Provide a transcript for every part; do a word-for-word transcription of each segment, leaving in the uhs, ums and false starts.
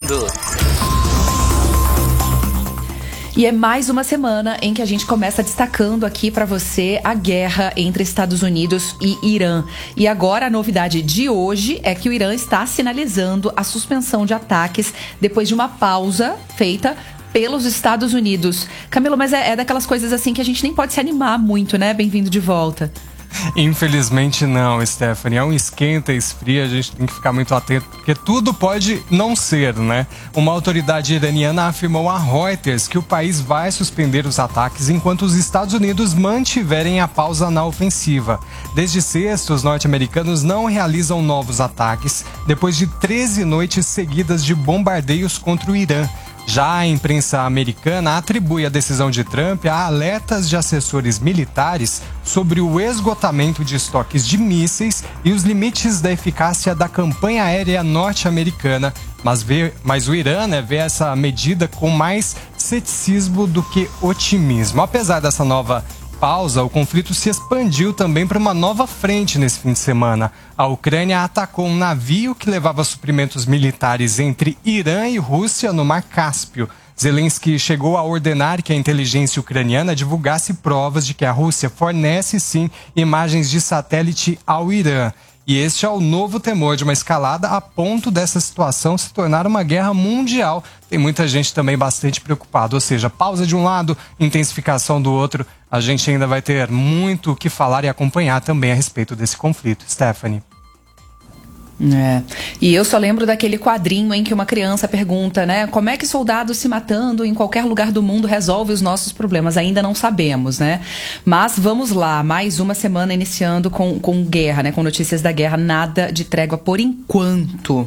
Eldorado. E é mais uma semana em que a gente começa destacando aqui para você a guerra entre Estados Unidos e Irã. E agora a novidade de hoje é que o Irã está sinalizando a suspensão de ataques depois de uma pausa feita pelos Estados Unidos. Camilo, mas é, é daquelas coisas assim que a gente nem pode se animar muito, né? Bem-vindo de volta. Infelizmente não, Stephanie. É um esquenta, esfria, a gente tem que ficar muito atento, porque tudo pode não ser, né? Uma autoridade iraniana afirmou a Reuters que o país vai suspender os ataques enquanto os Estados Unidos mantiverem a pausa na ofensiva. Desde sexta, os norte-americanos não realizam novos ataques depois de treze noites seguidas de bombardeios contra o Irã. Já a imprensa americana atribui a decisão de Trump a alertas de assessores militares sobre o esgotamento de estoques de mísseis e os limites da eficácia da campanha aérea norte-americana. Mas, vê, mas o Irã, né, vê essa medida com mais ceticismo do que otimismo. Apesar dessa nova pausa, o conflito se expandiu também para uma nova frente nesse fim de semana. A Ucrânia atacou um navio que levava suprimentos militares entre Irã e Rússia no Mar Cáspio. Zelensky chegou a ordenar que a inteligência ucraniana divulgasse provas de que a Rússia fornece, sim, imagens de satélite ao Irã. E este é o novo temor de uma escalada a ponto dessa situação se tornar uma guerra mundial. Tem muita gente também bastante preocupada, ou seja, pausa de um lado, intensificação do outro. A gente ainda vai ter muito o que falar e acompanhar também a respeito desse conflito. Stephanie. É. E eu só lembro daquele quadrinho em que uma criança pergunta, né? Como é que soldados se matando em qualquer lugar do mundo resolve os nossos problemas? Ainda não sabemos, né? Mas vamos lá, mais uma semana iniciando com, com guerra, né? Com notícias da guerra, nada de trégua por enquanto.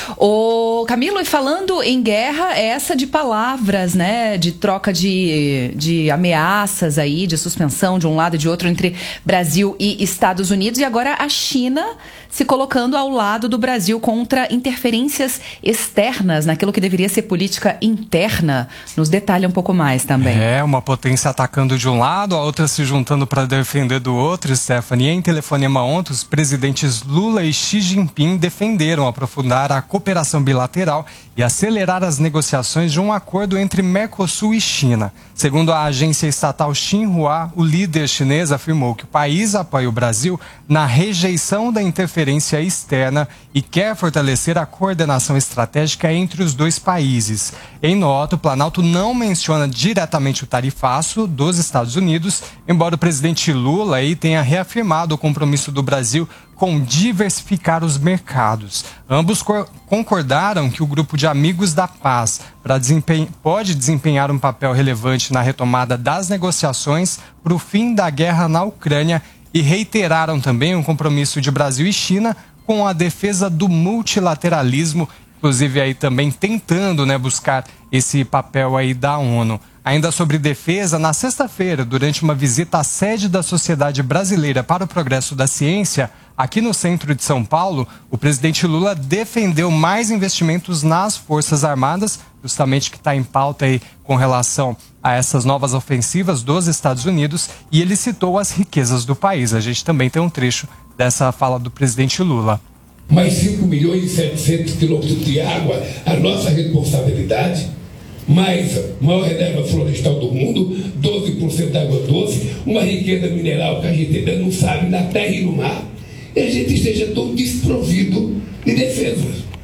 Ô, Camilo, e falando em guerra, essa de palavras, né? De troca de, de ameaças aí, de suspensão de um lado e de outro entre Brasil e Estados Unidos. E agora a China se colocando ao lado do Brasil contra interferências externas naquilo que deveria ser política interna. Nos detalha um pouco mais também. É, uma potência atacando de um lado, a outra se juntando para defender do outro, Stephanie. Em telefonema ontem, os presidentes Lula e Xi Jinping defenderam aprofundar a cooperação bilateral e acelerar as negociações de um acordo entre Mercosul e China. Segundo a agência estatal Xinhua, o líder chinês afirmou que o país apoia o Brasil na rejeição da interferência externa e quer fortalecer a coordenação estratégica entre os dois países. Em nota, o Planalto não menciona diretamente o tarifaço dos Estados Unidos, embora o presidente Lula aí tenha reafirmado o compromisso do Brasil com diversificar os mercados. Ambos concordaram que o grupo de Amigos da Paz para desempenho, pode desempenhar um papel relevante na retomada das negociações para o fim da guerra na Ucrânia e reiteraram também um compromisso de Brasil e China com a defesa do multilateralismo, inclusive aí também tentando, né, buscar esse papel aí da ONU. Ainda sobre defesa, na sexta-feira, durante uma visita à sede da Sociedade Brasileira para o Progresso da Ciência, aqui no centro de São Paulo, o presidente Lula defendeu mais investimentos nas Forças Armadas, justamente que está em pauta aí com relação a essas novas ofensivas dos Estados Unidos, e ele citou as riquezas do país. A gente também tem um trecho dessa fala do presidente Lula. Mais cinco milhões e setecentos quilômetros de água, a nossa responsabilidade. Mais maior reserva florestal do mundo, doze por cento da água doce, uma riqueza mineral que a gente ainda não sabe na terra e no mar, e a gente esteja tão desprovido de defesa.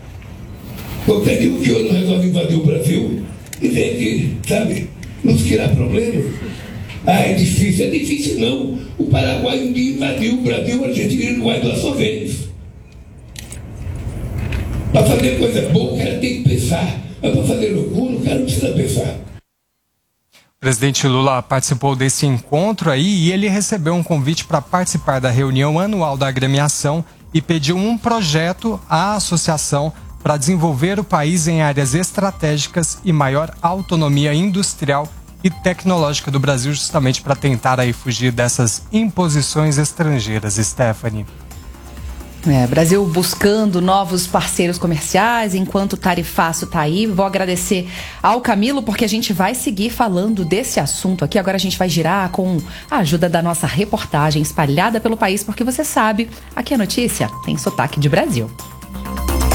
Qualquer dia o que não resolve invadir o Brasil e vem aqui, sabe, nos criar problemas. Ah, é difícil, é difícil não. O Paraguai um dia invadiu o Brasil, a Argentina e o Uruguai duas só vez. Para fazer coisa boa, o cara tem que pensar. Mas para fazer loucura, o cara não precisa pensar. O presidente Lula participou desse encontro aí e ele recebeu um convite para participar da reunião anual da agremiação e pediu um projeto à associação para desenvolver o país em áreas estratégicas e maior autonomia industrial e tecnológica do Brasil, justamente para tentar aí fugir dessas imposições estrangeiras, Stephanie. É, Brasil buscando novos parceiros comerciais, enquanto o tarifaço tá aí. Vou agradecer ao Camilo, porque a gente vai seguir falando desse assunto aqui. Agora a gente vai girar com a ajuda da nossa reportagem espalhada pelo país, porque você sabe, aqui a notícia tem sotaque de Brasil.